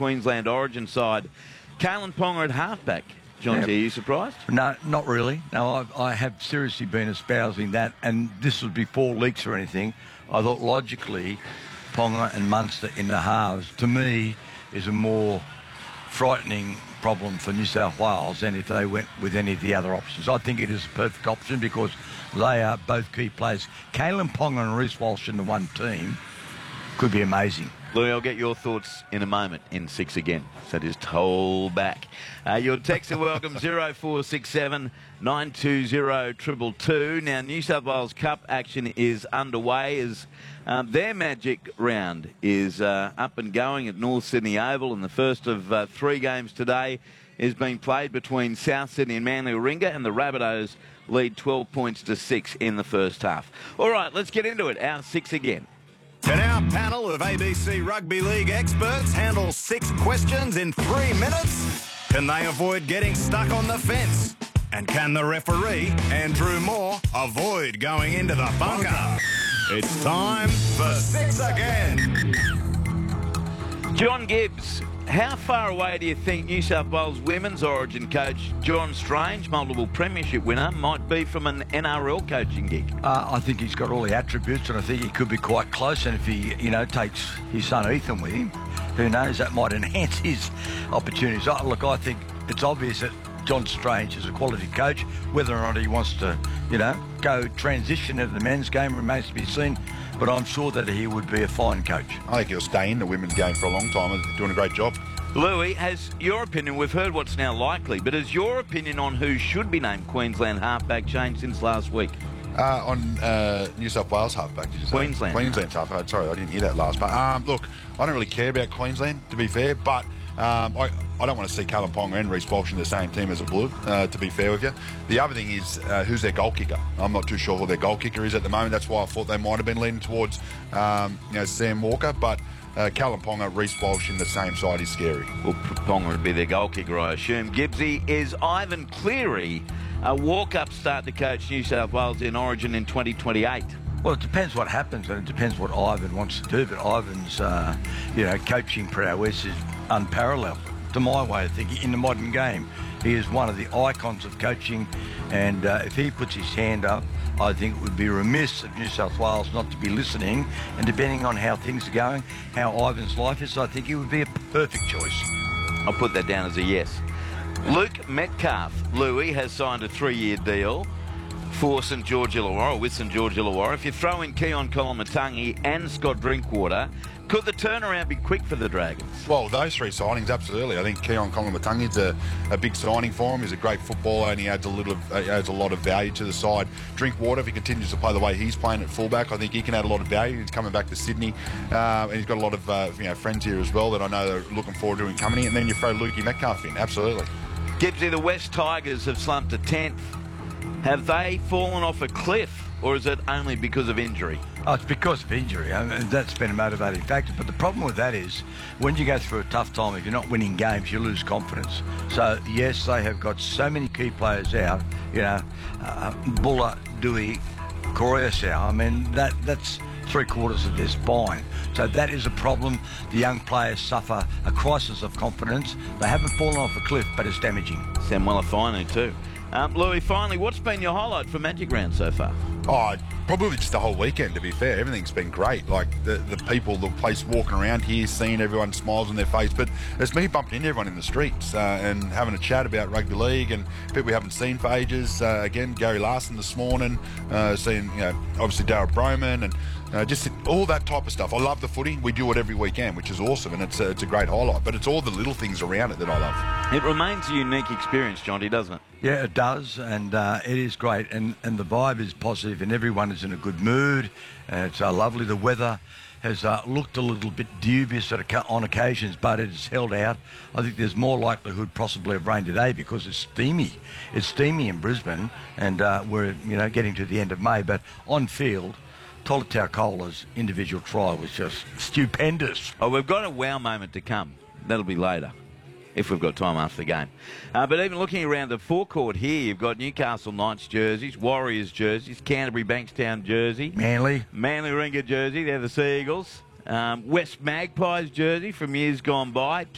Queensland Origin side. Kalen Ponga at halfback. John, are you surprised? No, not really. No, I have seriously been espousing that, and this was before leaks or anything. I thought logically Ponga and Munster in the halves, to me, is a more frightening problem for New South Wales than if they went with any of the other options. I think it is a perfect option because they are both key players. Kalen Ponga and Reece Walsh in the one team could be amazing. Louis, I'll get your thoughts in a moment in 6 again. So just hold back. Your texts are welcome, 0467 920 222. Now, New South Wales Cup action is underway as their Magic round is up and going at North Sydney Oval, and the first of 3 games today is being played between South Sydney and Manly Warringah, and the Rabbitohs lead 12 points to 6 in the first half. All right, let's get into it. Our 6 again. Can our panel of ABC Rugby League experts handle 6 questions in 3 minutes? Can they avoid getting stuck on the fence? And can the referee, Andrew Moore, avoid going into the bunker? It's time for 6 again. John Gibbs, how far away do you think New South Wales women's Origin coach John Strange, multiple premiership winner, might be from an NRL coaching gig? I think he's got all the attributes, and I think he could be quite close. And if he, takes his son Ethan with him, who knows, that might enhance his opportunities. Look, I think it's obvious that John Strange is a quality coach. Whether or not he wants to, go transition into the men's game remains to be seen. But I'm sure that he would be a fine coach. I think he'll stay in the women's game for a long time and doing a great job. Louis, has your opinion, we've heard what's now likely, but has your opinion on who should be named Queensland halfback changed since last week? On New South Wales halfback, did you say? Queensland's halfback. Sorry, I didn't hear that last part. Look, I don't really care about Queensland, to be fair, but I don't want to see Kalen Ponga and Reece Walsh in the same team as a Blue, to be fair with you. The other thing is who's their goal kicker. I'm not too sure who their goal kicker is at the moment. That's why I thought they might have been leaning towards Sam Walker, but Kalen Ponga, Reece Walsh in the same side is scary. Well, Ponga would be their goal kicker, I assume. Gibbsy, is Ivan Cleary a walk-up start to coach New South Wales in Origin in 2028? Well, it depends what happens, and it depends what Ivan wants to do. But Ivan's, coaching prowess is unparalleled, to my way of thinking, in the modern game. He is one of the icons of coaching, and if he puts his hand up, I think it would be remiss of New South Wales not to be listening. And depending on how things are going, how Ivan's life is, I think he would be a perfect choice. I'll put that down as a yes. Luke Metcalf, Louis, has signed a 3-year deal for St George Illawarra, with St George Illawarra. If you throw in Keon Kolomatangi and Scott Drinkwater, could the turnaround be quick for the Dragons? Well, those 3 signings, absolutely. I think Keon Kolomatangi's a big signing for him. He's a great footballer and he adds a lot of value to the side. Drinkwater, if he continues to play the way he's playing at fullback, I think he can add a lot of value. He's coming back to Sydney, and he's got a lot of friends here as well that I know they're looking forward to him coming in. And then you throw Lukey Metcalf in, absolutely. Gibbsy, the West Tigers have slumped to 10th. Have they fallen off a cliff, or is it only because of injury? Oh, it's because of injury. I mean, that's been a motivating factor. But the problem with that is when you go through a tough time, if you're not winning games, you lose confidence. So, yes, they have got so many key players out. Buller, Dewey, Coruscant. I mean, that's 3/4 of their spine. So that is a problem. The young players suffer a crisis of confidence. They haven't fallen off a cliff, but it's damaging. Samuela Finu too. Louis, finally, what's been your highlight for Magic Round so far? Oh, probably just the whole weekend, to be fair. Everything's been great. Like, the people, the place walking around here, seeing everyone smiles on their face. But it's me bumping into everyone in the streets and having a chat about rugby league and people we haven't seen for ages. Again, Gary Larson this morning, seeing, obviously Darryl Broman and just all that type of stuff. I love the footy. We do it every weekend, which is awesome, and it's a great highlight. But it's all the little things around it that I love. It remains a unique experience, Jonty, doesn't it? Yeah, it does, and it is great, and the vibe is positive, and everyone is in a good mood, and it's lovely. The weather has looked a little bit dubious on occasions, but it's held out. I think there's more likelihood possibly of rain today because it's steamy. It's steamy in Brisbane, and we're getting to the end of May, but on field, Tolutau Kola's individual try was just stupendous. Oh, we've got a wow moment to come. That'll be later, if we've got time after the game. But even looking around the forecourt here, you've got Newcastle Knights jerseys, Warriors jerseys, Canterbury Bankstown jersey, Manly Warringah jersey, they're the Sea Eagles, West Magpies jersey from years gone by,